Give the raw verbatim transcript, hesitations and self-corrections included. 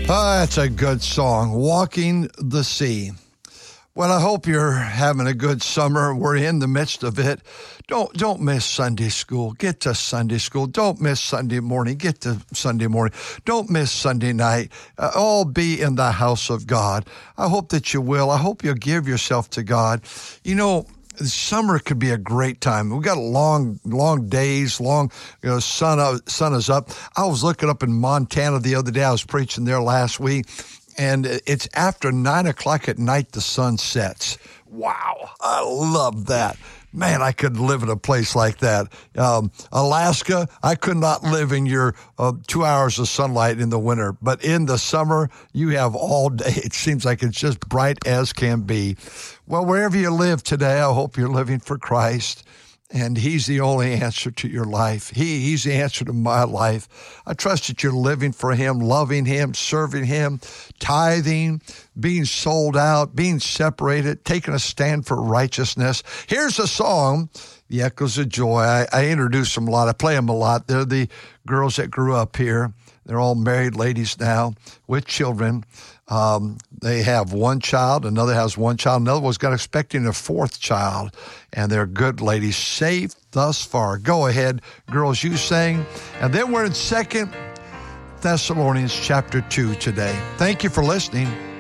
Oh, that's a good song, Walking the Sea. Well, I hope you're having a good summer. We're in the midst of it. Don't don't miss Sunday school. Get to Sunday school. Don't miss Sunday morning. Get to Sunday morning. Don't miss Sunday night. Uh, all be in the house of God. I hope that you will. I hope you'll give yourself to God. You know, summer could be a great time. We got long, long days, long, you know, sun, uh, sun is up. I was looking up in Montana the other day. I was preaching there last week, and it's after nine o'clock at night, the sun sets. Wow. I love that. Man, I could live in a place like that. Um, Alaska, I could not live in your uh, two hours of sunlight in the winter. But in the summer, you have all day. It seems like it's just bright as can be. Well, wherever you live today, I hope you're living for Christ. And he's the only answer to your life. He, he's the answer to my life. I trust that you're living for him, loving him, serving him, tithing, being sold out, being separated, taking a stand for righteousness. Here's a song, The Echoes of Joy. I, I introduce them a lot. I play them a lot. They're the girls that grew up here. They're all married ladies now with children. Um, they have one child, another has one child, another one's got expecting a fourth child, and they're good ladies, safe thus far. Go ahead, girls, you sing. And then we're in Second Thessalonians chapter two today. Thank you for listening.